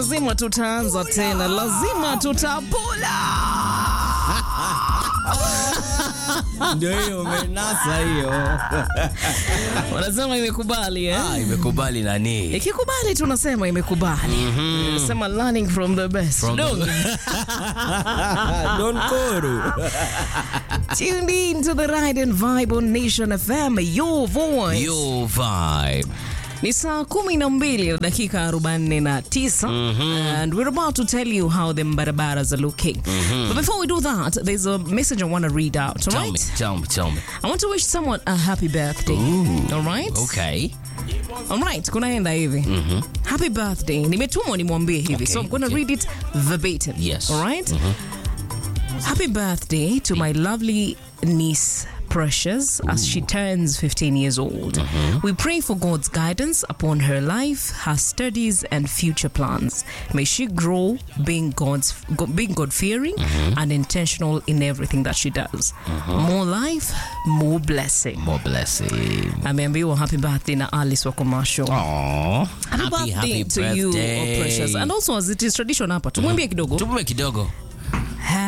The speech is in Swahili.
lazima tutaanza tena, lazima tutapula. Ndio hiyo umenasa hiyo. Wanasema imekubali Imekubali nani? Ikikubali tunasema imekubali. Tunasema learning from the best. Don't koru. Tuned in to the Ride and Vibe on Nation FM, your voice. Your vibe. Ni saa 12 dakika 49 and we're about to tell you how the barabaras are looking. But before we do that, there's a message I want to read out, Tell right? me. I want to wish someone a happy birthday. All right? Okay. All right, kunaenda hivi. Happy birthday. Nimetumwa nimwambie hivi. Okay, So I'm going to read it verbatim. Yes. All right? Happy birthday to my lovely niece Precious as she turns 15 years old. We pray for God's guidance upon her life, her studies and future plans. May she grow being God-fearing and intentional in everything that she does. More life, more blessing. More blessing. Ameambiwa happy birthday na Alice wa Commercial. Aww. Happy birthday to you, oh Precious. And also as it is tradition hapa, tumwambie kidogo. Tumwambie kidogo.